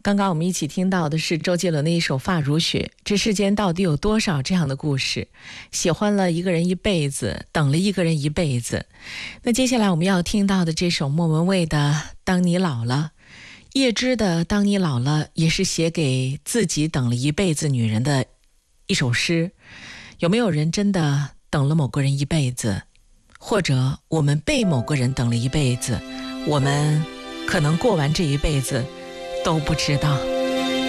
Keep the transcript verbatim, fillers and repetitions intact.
刚刚我们一起听到的是周杰伦的一首《发如雪》。这世间到底有多少这样的故事？喜欢了一个人一辈子，等了一个人一辈子。那接下来我们要听到的这首莫文蔚的《当你老了》，叶芝的《当你老了》也是写给自己等了一辈子女人的一首诗。有没有人真的等了某个人一辈子？或者我们被某个人等了一辈子，我们可能过完这一辈子都不知道。